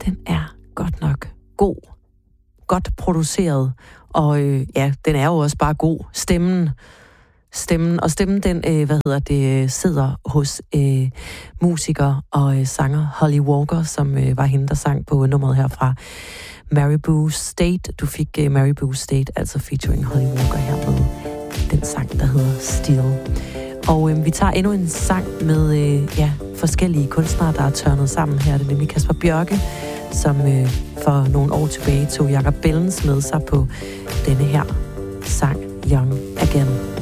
den er godt nok god. Godt produceret. Og den er jo også bare god. Stemmen, den, sidder hos musiker og sanger Holly Walker, som var hende, der sang på nummeret her fra Maribou State. Du fik Maribou State, altså featuring Holly Walker her med den sang, der hedder Still. Og vi tager endnu en sang med forskellige kunstnere, der er tørnet sammen her. Det er nemlig Kasper Bjørke, som for nogle år tilbage tog Jakob Bellens med sig på denne her sang Young Again.